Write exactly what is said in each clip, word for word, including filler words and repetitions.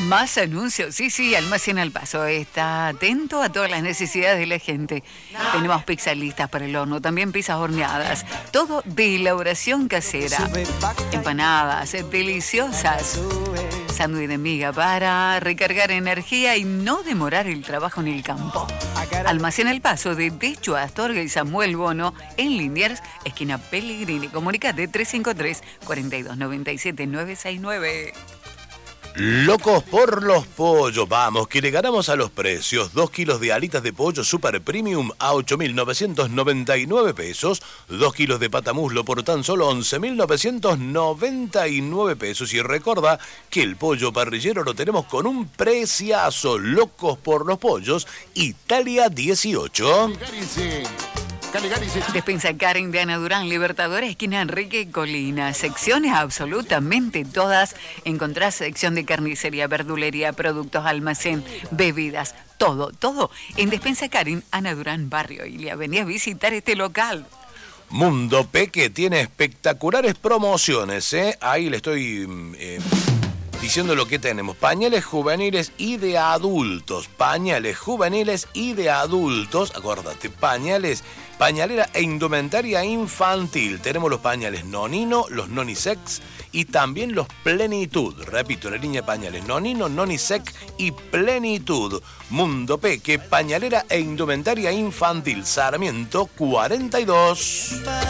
Más anuncios, sí, sí, Almacén al Paso está atento a todas las necesidades de la gente. Tenemos pizzas listas para el horno, también pizzas horneadas, todo de elaboración casera. Empanadas deliciosas, sándwich de miga para recargar energía y no demorar el trabajo en el campo. Almacén al Paso de Decho Astorga y Samuel Bono en Liniers, esquina Pellegrini. Comunicate tres cinco tres, cuatro dos nueve siete, nueve seis nueve. Locos por los pollos, vamos, que le ganamos a los precios. Dos kilos de alitas de pollo super premium a ocho mil novecientos noventa y nueve pesos. Dos kilos de patamuslo por tan solo once mil novecientos noventa y nueve pesos. Y recuerda que el pollo parrillero lo tenemos con un preciazo. Locos por los pollos, Italia dieciocho. Despensa Karen de Ana Durán, Libertadores, esquina Enrique Colina. Secciones absolutamente todas. Encontrás sección de carnicería, verdulería, productos, almacén, bebidas, todo, todo. En Despensa Karen, Ana Durán, Barrio Ilia. Vení a visitar este local. Mundo Peque tiene espectaculares promociones, ¿eh? Ahí le estoy... Eh... diciendo lo que tenemos: pañales juveniles y de adultos, pañales juveniles y de adultos, acuérdate, pañales, pañalera e indumentaria infantil. Tenemos los pañales Nonino, los Nonisex y también los Plenitud. Repito, la línea de pañales Nonino, Nonisex y Plenitud. Mundo Peque, pañalera e indumentaria infantil, Sarmiento cuarenta y dos.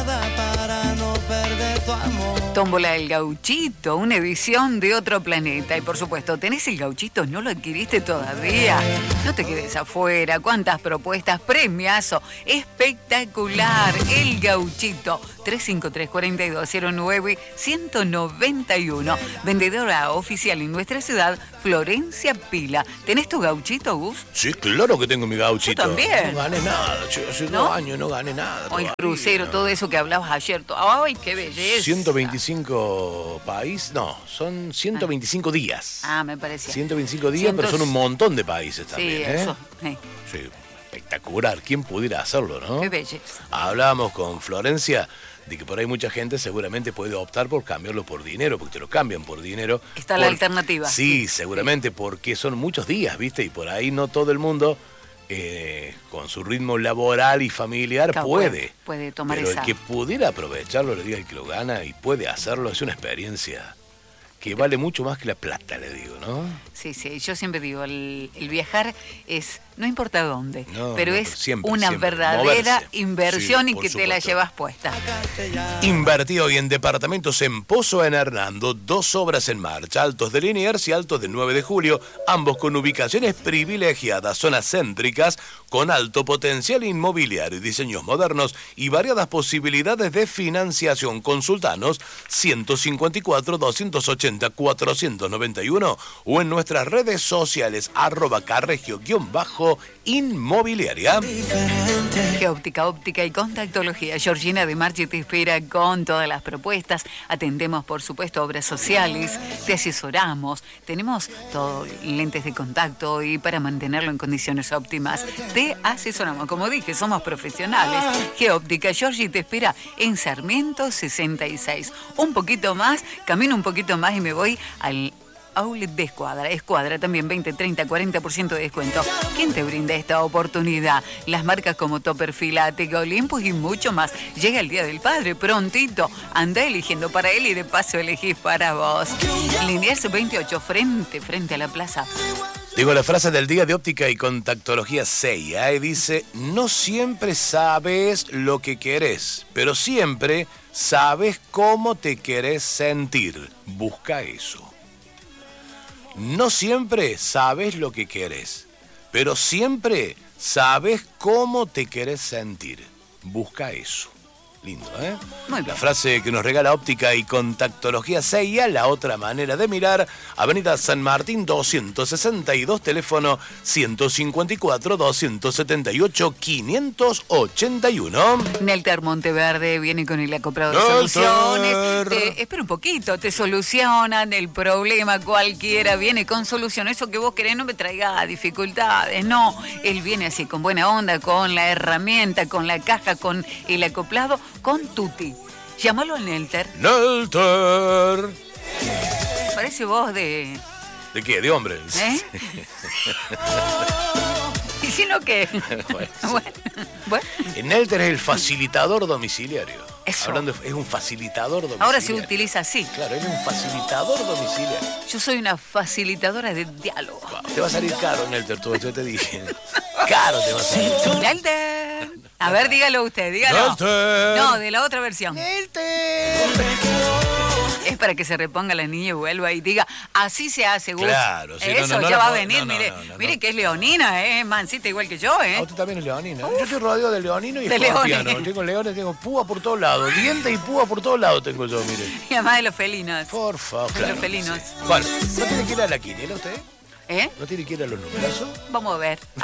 Tómbola del Gauchito, una edición de otro planeta. Y por supuesto, ¿tenés el Gauchito? ¿No lo adquiriste todavía? No te quedes afuera. ¿Cuántas propuestas? Premiazo espectacular. El Gauchito. tres cinco tres, cuatro dos cero nueve, uno nueve uno. Vendedora oficial en nuestra ciudad, Florencia Pila. ¿Tenés tu Gauchito, Gus? Sí, claro que tengo mi Gauchito. Yo también. No gané nada, che, hace ¿No? dos años no gané nada. Hoy crucero, todo eso que hablabas ayer. ¡Ay, qué belleza! ciento veinticinco países, no, son ciento veinticinco ah. días. Ah, me parecía. ciento veinticinco días, Cientos... pero son un montón de países también, sí, ¿eh? Eso, sí. Sí, espectacular. ¿Quién pudiera hacerlo, no? Qué belleza. Hablábamos con Florencia de que por ahí mucha gente seguramente puede optar por cambiarlo por dinero, porque te lo cambian por dinero. Está por... la alternativa. Sí, sí seguramente, sí. Porque son muchos días, ¿viste? Y por ahí no todo el mundo... Eh, con su ritmo laboral y familiar claro, puede, puede tomar pero esa. El que pudiera aprovecharlo, le diga el que lo gana y puede hacerlo, es una experiencia que vale mucho más que la plata, le digo, ¿no? Sí, sí, yo siempre digo, el, el viajar es, no importa dónde, no, pero no, es siempre, una siempre. verdadera Moverse. inversión Sí, y que supuesto. Te la llevas puesta. Invertí hoy en departamentos en Pozo en Hernando, dos obras en marcha, Altos de Liniers y Altos del nueve de julio, ambos con ubicaciones privilegiadas, zonas céntricas, con alto potencial inmobiliario y diseños modernos y variadas posibilidades de financiación. Consultanos ciento cincuenta y cuatro, doscientos ochenta, cuatrocientos noventa y uno o en nuestras redes sociales arroba carregio guión bajo inmobiliaria. Geóptica, óptica y contactología. Georgina de Marchi te espera con todas las propuestas. Atendemos, por supuesto, obras sociales, te asesoramos, tenemos todo, lentes de contacto y para mantenerlo en condiciones óptimas, te asesoramos. Como dije, somos profesionales. Geóptica, Georgie te espera en Sarmiento sesenta y seis. Un poquito más, camino un poquito más y me voy al outlet de Escuadra. Escuadra también veinte, treinta, cuarenta por ciento de descuento. ¿Quién te brinda esta oportunidad? Las marcas como Topper, Filateca, Olympus y mucho más. Llega el Día del Padre, prontito. Anda eligiendo para él y de paso elegís para vos. Liniers veintiocho, frente, frente a la plaza. Digo la frase del día de óptica y contactología Seiya, y dice: no siempre sabes lo que querés, pero siempre sabes cómo te querés sentir. Busca eso. No siempre sabes lo que querés, pero siempre sabes cómo te querés sentir. Busca eso. Lindo, ¿eh? Muy bien. La frase que nos regala óptica y contactología Seiya, la otra manera de mirar, Avenida San Martín doscientos sesenta y dos, teléfono ciento cincuenta y cuatro, doscientos setenta y ocho, quinientos ochenta y uno. Nelter Monteverde viene con el acoplado de soluciones. Te, espera un poquito, te solucionan el problema cualquiera, viene con soluciones. Eso que vos querés no me traiga dificultades, no. Él viene así, con buena onda, con la herramienta, con la caja, con el acoplado, con Tutti. Llámalo a Nelter. Nelter. Parece voz de... ¿De qué? ¿De hombre? ¿Eh? ¿Y si no qué? Bueno, sí. Bueno, bueno. En Nelter es el facilitador domiciliario. Eso. Hablando, es un facilitador domiciliario. Ahora se utiliza así. Claro, él es un facilitador domiciliario. Yo soy una facilitadora de diálogo. Wow, te va a salir caro, Nelter, todo esto te dije. Caro te va a salir. Nelter. A ver, dígalo usted, dígalo. Nelter. No, de la otra versión. Nelter. Es para que se reponga la niña y vuelva y diga, así se hace, Gus. Claro, sí, Eso no, no, no ya la va a puedo- venir, no, no, mire. no, no, mire no. que es leonina, ¿eh? Es mansita igual que yo, ¿eh? Ah, usted también es leonina. Yo estoy rodeado de leonino y De escorpiano. leones. Tengo leones, tengo púa por todos lados. Dientes y púa por todos lados tengo yo, mire. Y además de los felinos. Por favor. De Claro, los felinos. sí. Bueno, ¿no tiene que ir a la quiniela usted? ¿Eh? ¿No tiene que ir a los numerazos? Vamos a ver.